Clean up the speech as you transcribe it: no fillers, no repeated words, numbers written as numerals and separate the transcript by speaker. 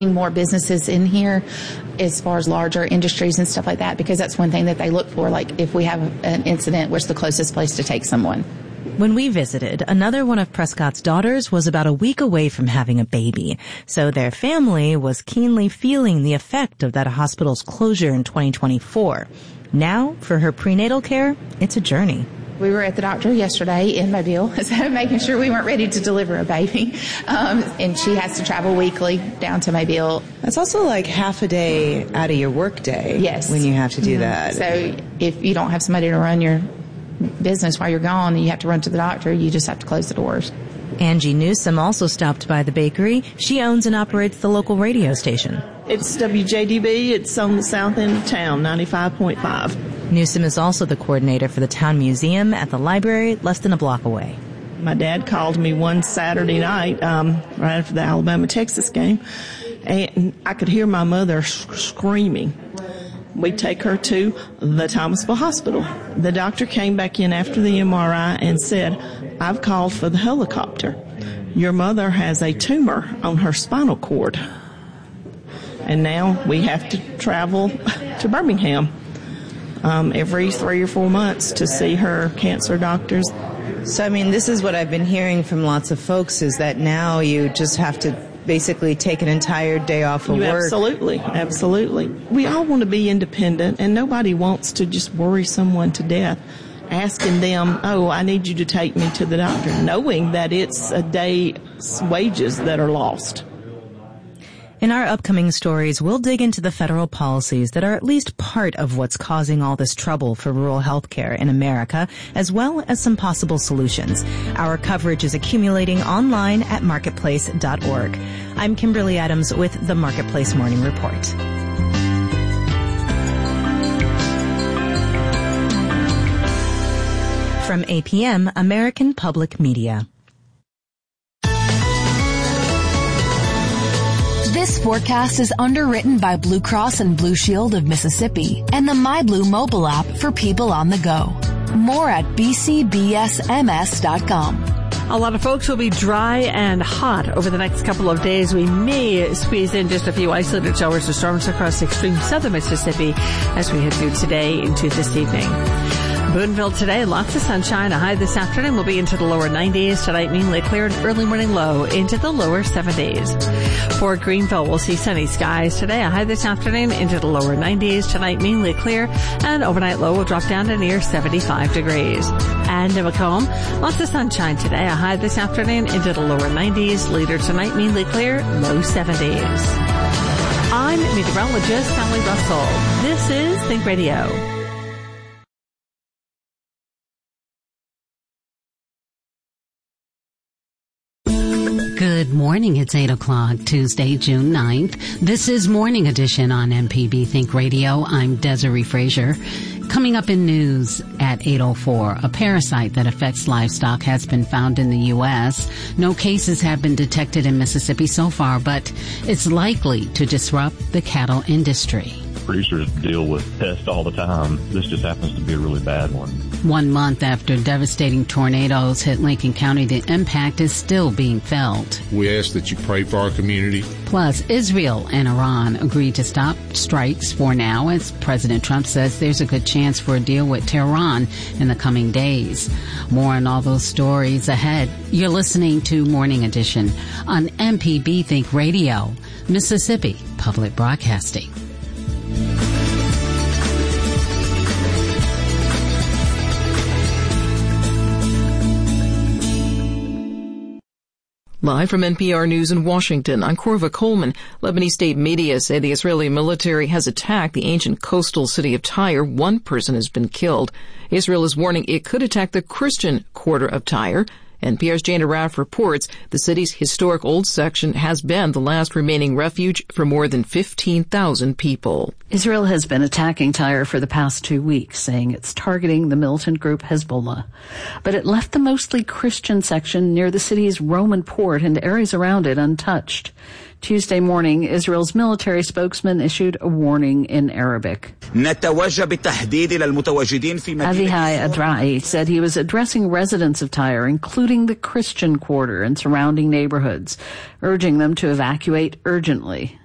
Speaker 1: more businesses in here as far as larger industries and stuff like that, because that's one thing that they look for. Like if we have an incident, what's the closest place to take someone?
Speaker 2: When we visited, another one of Prescott's daughters was about a week away from having a baby. So their family was keenly feeling the effect of that hospital's closure in 2024. Now, for her prenatal care, it's a journey.
Speaker 1: We were at the doctor yesterday in Mobile, so making sure we weren't ready to deliver a baby. And she has to travel weekly down to Mobile.
Speaker 3: That's also like half a day out of your work day.
Speaker 1: Yes.
Speaker 3: When you have to do that.
Speaker 1: So if you don't have somebody to run your business while you're gone and you have to run to the doctor, you just have to close the doors.
Speaker 2: Angie Newsom also stopped by the bakery. She owns and operates the local radio station.
Speaker 4: It's WJDB. It's on the south end of town, 95.5.
Speaker 2: Newsom is also the coordinator for the town museum at the library less than a block away.
Speaker 4: My dad called me one Saturday night, right after the Alabama-Texas game, and I could hear my mother screaming. We take her to the Thomasville Hospital. The doctor came back in after the MRI and said, I've called for the helicopter. Your mother has a tumor on her spinal cord. And now we have to travel to Birmingham every 3 or 4 months to see her cancer doctors.
Speaker 3: So, I mean, this is what I've been hearing from lots of folks, is that now you just have to basically take an entire day off of work.
Speaker 4: Absolutely. We all want to be independent, and nobody wants to just worry someone to death, asking them, oh, I need you to take me to the doctor, knowing that it's a day's wages that are lost.
Speaker 2: In our upcoming stories, we'll dig into the federal policies that are at least part of what's causing all this trouble for rural health care in America, as well as some possible solutions. Our coverage is accumulating online at marketplace.org. I'm Kimberly Adams with the Marketplace Morning Report. From APM, American Public Media.
Speaker 5: This forecast is underwritten by Blue Cross and Blue Shield of Mississippi and the MyBlue mobile app for people on the go. More at bcbsms.com.
Speaker 6: A lot of folks will be dry and hot over the next couple of days. We may squeeze in just a few isolated showers or storms across extreme southern Mississippi as we head through today into this evening. Boonville today, lots of sunshine. A high this afternoon will be into the lower 90s. Tonight, mainly clear and early morning low into the lower 70s. For Greenville, we'll see sunny skies today. A high this afternoon into the lower 90s. Tonight, mainly clear, and overnight low will drop down to near 75 degrees. And in Macomb, lots of sunshine today. A high this afternoon into the lower 90s. Later tonight, mainly clear, low 70s. I'm meteorologist Sally Russell. This is Think Radio.
Speaker 7: Good morning. It's 8 o'clock, Tuesday, June 9th. This is Morning Edition on MPB Think Radio. I'm Desiree Frazier. Coming up in news at 8:04, a parasite that affects livestock has been found in the U.S. No cases have been detected in Mississippi so far, but it's likely to disrupt the cattle industry.
Speaker 8: Producers deal with pests all the time. This just happens to be a really bad one.
Speaker 7: 1 month after devastating tornadoes hit Lincoln County, the impact is still being felt.
Speaker 9: We ask that you pray for our community.
Speaker 7: Plus, Israel and Iran agreed to stop strikes for now, as President Trump says there's a good chance for a deal with Tehran in the coming days. More on all those stories ahead. You're listening to Morning Edition on MPB Think Radio, Mississippi Public Broadcasting.
Speaker 10: Live from NPR News in Washington, I'm Corva Coleman. Lebanese state media say the Israeli military has attacked the ancient coastal city of Tyre. 1 person has been killed. Israel is warning it could attack the Christian quarter of Tyre. NPR's Jane Arraf reports the city's historic old section has been the last remaining refuge for more than 15,000 people.
Speaker 11: Israel has been attacking Tyre for the past 2 weeks, saying it's targeting the militant group Hezbollah. But it left the mostly Christian section near the city's Roman port and areas around it untouched. Tuesday morning, Israel's military spokesman issued a warning in Arabic. Avihai Adrai said he was addressing residents of Tyre, including the Christian quarter and surrounding neighborhoods, urging them to evacuate urgently.